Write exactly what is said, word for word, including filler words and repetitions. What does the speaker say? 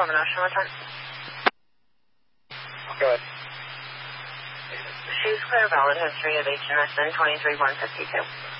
eleven Ocean, what time? Go ahead. She's clear, valid history of H M S N twenty-three one fifty-two.